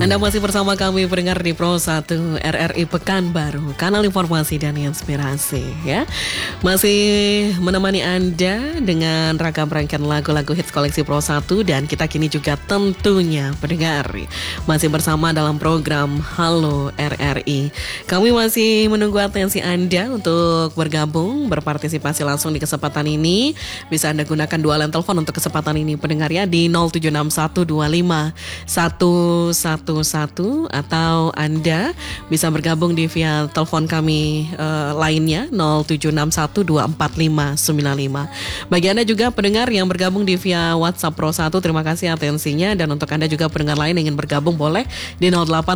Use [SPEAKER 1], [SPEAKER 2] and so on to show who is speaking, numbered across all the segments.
[SPEAKER 1] Anda masih bersama kami pendengar di Pro 1 RRI Pekanbaru, kanal informasi dan inspirasi ya. Masih menemani Anda dengan ragam rangkaian lagu-lagu hits koleksi Pro 1, dan kita kini juga tentunya pendengar masih bersama dalam program Halo RRI. Kami masih menunggu atensi Anda untuk bergabung, berpartisipasi langsung di kesempatan ini. Bisa Anda gunakan dua line telepon untuk kesempatan ini pendengar ya, di 0761251111, atau Anda bisa bergabung di via telepon kami lainnya 0761245595. Bagi Anda juga pendengar yang bergabung di via WhatsApp Pro 1, terima kasih atensinya. Dan untuk Anda juga pendengar lain yang ingin bergabung, boleh di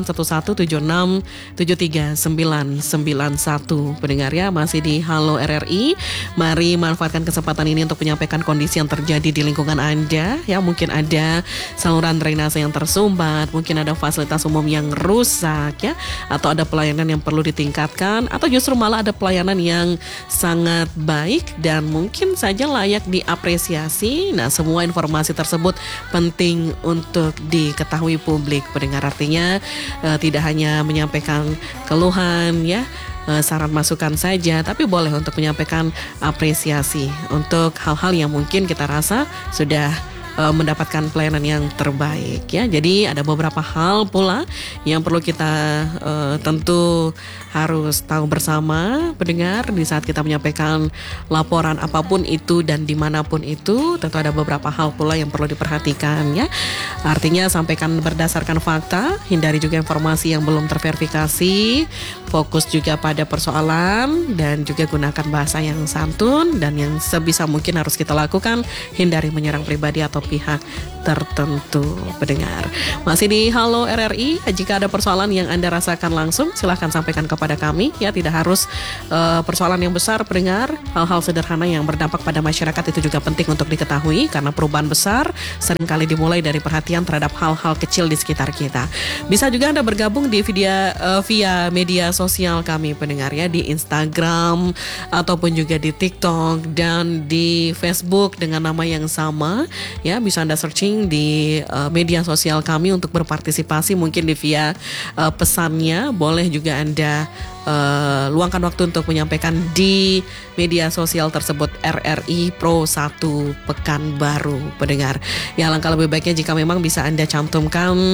[SPEAKER 1] 081176739991. Pendengar ya, masih di Halo RRI. Mari manfaatkan kesempatan ini untuk menyampaikan kondisi yang terjadi di lingkungan Anda ya. Mungkin ada saluran drainase yang tersumbat, mungkin ada fasilitas umum yang rusak ya, atau ada pelayanan yang perlu ditingkatkan, atau justru malah ada pelayanan yang sangat baik dan mungkin saja layak diapresiasi. Nah, semua informasi tersebut penting untuk diketahui publik pendengar. Artinya tidak hanya menyampaikan keluhan ya, saran masukan saja, tapi boleh untuk menyampaikan apresiasi untuk hal-hal yang mungkin kita rasa sudah mendapatkan pelayanan yang terbaik ya. Jadi ada beberapa hal pula yang perlu kita tentu harus tahu bersama pendengar di saat kita menyampaikan laporan apapun itu dan dimanapun itu. Tentu ada beberapa hal pula yang perlu diperhatikan ya. Artinya sampaikan berdasarkan fakta, hindari juga informasi yang belum terverifikasi, fokus juga pada persoalan, dan juga gunakan bahasa yang santun. Dan yang sebisa mungkin harus kita lakukan, hindari menyerang pribadi atau pihak tertentu pendengar. Masih di Halo RRI, jika ada persoalan yang Anda rasakan langsung, silahkan sampaikan kepada kami ya. Tidak harus persoalan yang besar pendengar. Hal-hal sederhana yang berdampak pada masyarakat itu juga penting untuk diketahui, karena perubahan besar seringkali dimulai dari perhatian terhadap hal-hal kecil di sekitar kita. Bisa juga Anda bergabung di via media sosial kami pendengar ya, di Instagram ataupun juga di TikTok dan di Facebook dengan nama yang sama ya. Bisa Anda searching di media sosial kami untuk berpartisipasi, mungkin di via pesannya. Boleh juga Anda luangkan waktu untuk menyampaikan di media sosial tersebut, RRI Pro 1 Pekanbaru pendengar. Ya, alangkah lebih baiknya jika memang bisa Anda cantumkan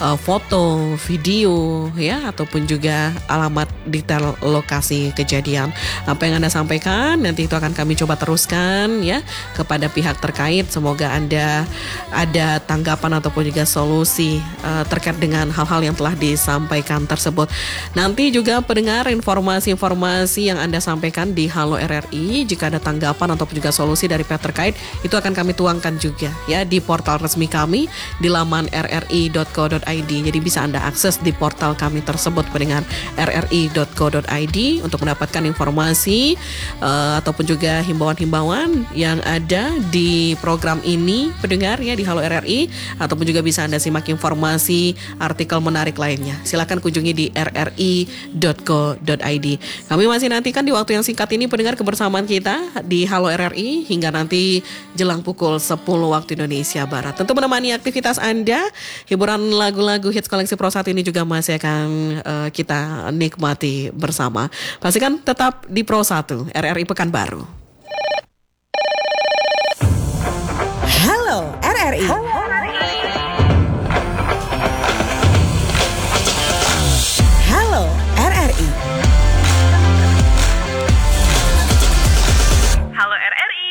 [SPEAKER 1] foto, video ya, ataupun juga alamat detail lokasi kejadian. Apa yang Anda sampaikan nanti itu akan kami coba teruskan ya kepada pihak terkait. Semoga Anda ada tanggapan ataupun juga solusi terkait dengan hal-hal yang telah disampaikan tersebut. Nanti juga pendengar, informasi-informasi yang Anda sampaikan di Halo RRI, jika ada tanggapan ataupun juga solusi dari pihak terkait, itu akan kami tuangkan juga ya di portal resmi kami di laman rri.co.id. Jadi bisa Anda akses di portal kami tersebut pendengar, rri.co.id, untuk mendapatkan informasi ataupun juga himbauan-himbauan yang ada di program ini pendengar ya, di Halo RRI. Ataupun juga bisa Anda simak informasi artikel menarik lainnya, silakan kunjungi di rri.co.id. Kami masih nantikan di waktu yang singkat ini pendengar kebersamaan kita di Halo RRI hingga nanti jelang pukul 10 waktu Indonesia Barat. Tentu menemani aktivitas Anda, hiburan lagu-lagu hits koleksi Pro 1 ini juga masih akan kita nikmati bersama. Pastikan tetap di Pro 1 RRI Pekanbaru.
[SPEAKER 2] Halo RRI. Halo RRI.
[SPEAKER 3] Halo RRI.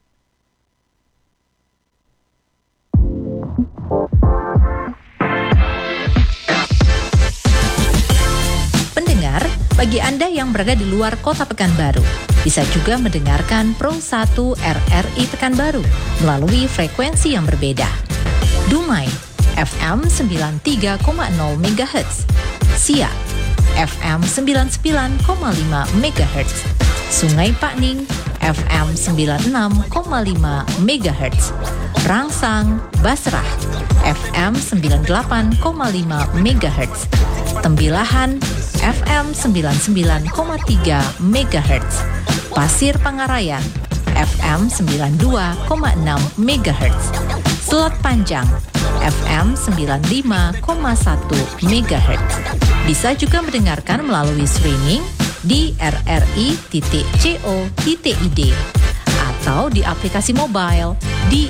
[SPEAKER 4] Pendengar, bagi Anda yang berada di luar kota Pekanbaru, bisa juga mendengarkan Pro 1 RRI Pekanbaru melalui frekuensi yang berbeda. Dumai FM 93,0 MHz, Siak FM 99,5 MHz, Sungai Pakning FM 96,5 MHz, Rangsang Basrah FM 98,5 MHz, Tembilahan FM 99,3 MHz, Pasir Pangarayan FM 92,6 MHz, Selat Panjang FM 95,1 MHz. Bisa juga mendengarkan melalui streaming di rri.co.id atau di aplikasi mobile di